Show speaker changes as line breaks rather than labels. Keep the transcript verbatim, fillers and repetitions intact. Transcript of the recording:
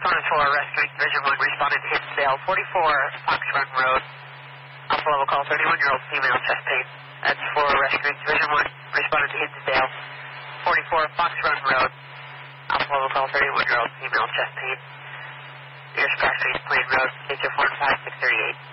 Sonus four, rescuing Division one, responded to Hinsdale, forty-four Fox Run Road. Alpha level call, thirty-one-year-old female, chest pain. That's for rescuing Division one, responded to Hinsdale, forty-four Fox Run Road. Alpha level call, thirty-one-year-old female, chest pain. Nearest crash rate, Plain Road, H F one five six three eight.